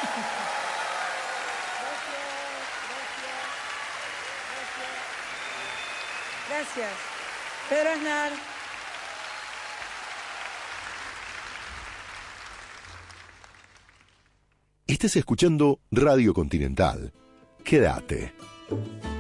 Gracias. Pedro Aznar. Estás escuchando Radio Continental. Quédate.